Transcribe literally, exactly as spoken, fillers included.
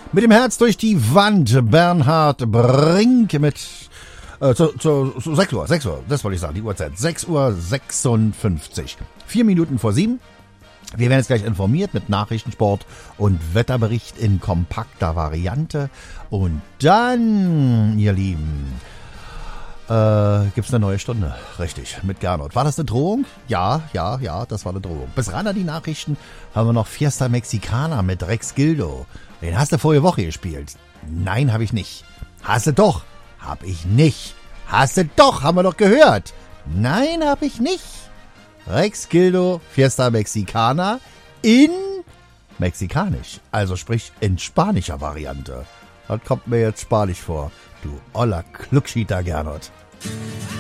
Mit dem Herz durch die Wand, Bernhard Brink mit äh, zu, zu, zu sechs Uhr, sechs Uhr, das wollte ich sagen, die Uhrzeit, sechs Uhr sechsundfünfzig. Vier Minuten vor sieben. Wir werden jetzt gleich informiert mit Nachrichtensport und Wetterbericht in kompakter Variante. Und dann, ihr Lieben, äh, gibt's eine neue Stunde. Richtig, mit Gernot. War das eine Drohung? Ja, ja, ja, das war eine Drohung. Bis ran an die Nachrichten haben wir noch Fiesta Mexicana mit Rex Gildo. Den hast du vorige Woche gespielt. Nein, habe ich nicht. Hast du doch. Hab ich nicht. Hast du doch, haben wir doch gehört. Nein, hab ich nicht. Rex Gildo, Fiesta Mexicana in Mexikanisch. Also sprich in spanischer Variante. Das kommt mir jetzt spanisch vor. Du oller Kluckschieter Gernot.